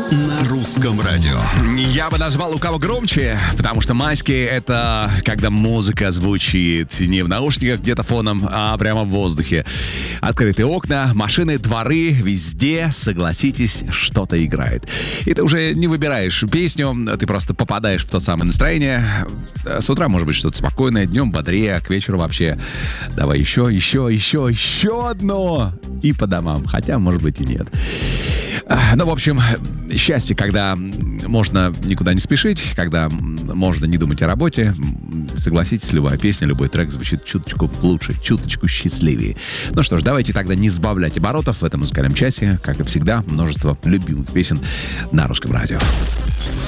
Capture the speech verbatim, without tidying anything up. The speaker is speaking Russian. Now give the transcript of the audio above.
на русском радио. Я бы назвал у кого громче, потому что майские — это когда музыка звучит не в наушниках где-то фоном, а прямо в воздухе. Открытые окна, машины, дворы, везде, согласитесь, что-то играет. И ты уже не выбираешь песню, ты просто попадаешь в то самое настроение. С утра может быть что-то спокойное, днем бодрее, а к вечеру вообще давай еще, еще, еще, еще одно. И по домам, хотя, может быть, и нет. Ну, в общем, счастье, когда можно никуда не спешить, когда можно не думать о работе. Согласитесь, любая песня, любой трек звучит чуточку лучше, чуточку счастливее. Ну что ж, давайте тогда не сбавлять оборотов в этом музыкальном часе. Как и всегда, множество любимых песен на русском радио.